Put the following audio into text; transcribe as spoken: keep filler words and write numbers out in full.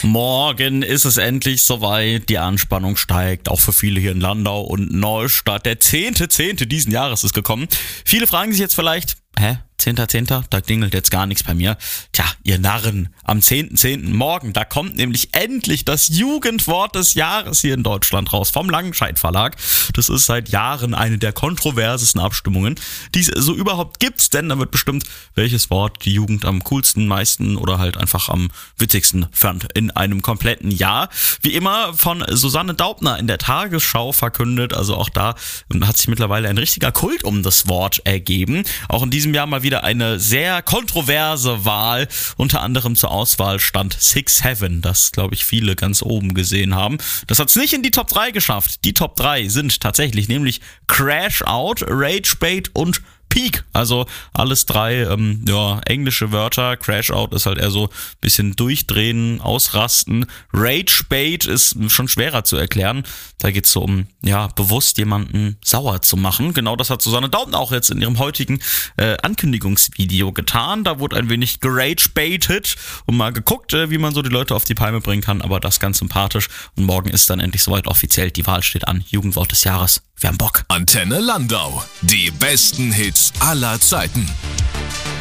Morgen ist es endlich soweit, die Anspannung steigt, auch für viele hier in Landau und Neustadt. Der zehnte zehnte diesen Jahres ist gekommen. Viele fragen sich jetzt vielleicht, hä, zehnter zehnter Da klingelt jetzt gar nichts bei mir. Tja, ihr Narren, am zehnten zehnten morgen, da kommt nämlich endlich das Jugendwort des Jahres hier in Deutschland raus, vom Langenscheidt Verlag. Das ist seit Jahren eine der kontroversesten Abstimmungen, die es so überhaupt gibt, denn da wird bestimmt, welches Wort die Jugend am coolsten, meisten oder halt einfach am witzigsten fand in einem kompletten Jahr. Wie immer von Susanne Daubner in der Tagesschau verkündet, also auch da hat sich mittlerweile ein richtiger Kult um das Wort ergeben. Auch in diesem Jahr mal wieder eine sehr kontroverse Wahl. Unter anderem zur Auswahl stand Six Heaven, das glaube ich viele ganz oben gesehen haben. Das hat es nicht in die Top drei geschafft. Die Top drei sind tatsächlich nämlich Crash Out, Rage Bait und Peak, also alles drei ähm, ja, englische Wörter. Crash Out ist halt eher so ein bisschen durchdrehen, ausrasten. Rage Bait ist schon schwerer zu erklären. Da geht es so um, ja, bewusst jemanden sauer zu machen. Genau das hat Susanne Daubner auch jetzt in ihrem heutigen äh, Ankündigungsvideo getan. Da wurde ein wenig gerage baited und mal geguckt, äh, wie man so die Leute auf die Palme bringen kann, aber das ganz sympathisch. Und morgen ist dann endlich soweit offiziell, die Wahl steht an. Jugendwort des Jahres. Wir haben Bock. Antenne Landau. Die besten Hits aller Zeiten.